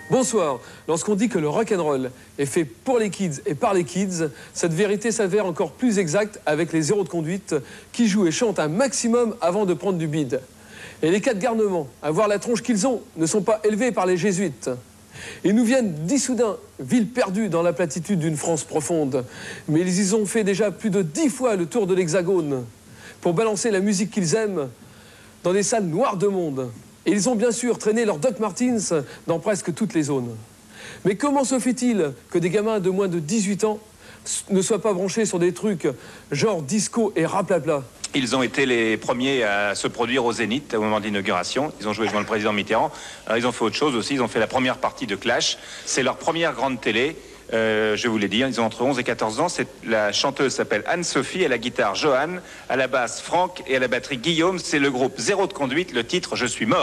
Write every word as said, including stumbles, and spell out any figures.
Bonsoir. Lorsqu'on dit que le rock'n'roll est fait pour les kids et par les kids, cette vérité s'avère encore plus exacte avec les zéros de conduite qui jouent et chantent un maximum avant de prendre du bide. Et les quatre garnements, à voir la tronche qu'ils ont, ne sont pas élevés par les jésuites. Ils nous viennent d'Issoudun, ville perdue dans la platitude d'une France profonde. Mais ils y ont fait déjà plus de dix fois le tour de l'Hexagone pour balancer la musique qu'ils aiment dans des salles noires de monde. Et ils ont bien sûr traîné leur Doc Martens dans presque toutes les zones. Mais comment se fait-il que des gamins de moins de dix-huit ans ne soient pas branchés sur des trucs genre disco et raplapla? Ils ont été les premiers à se produire au Zénith au moment de l'inauguration. Ils ont joué devant le président Mitterrand. Alors, ils ont fait autre chose aussi. Ils ont fait la première partie de Clash. C'est leur première grande télé. Euh, je vous l'ai dit, ils ont entre onze et quatorze ans. La chanteuse s'appelle Anne-Sophie, à la guitare Johan, à la basse Franck et à la batterie Guillaume. C'est le groupe Zéro de conduite, le titre « Je suis mort ».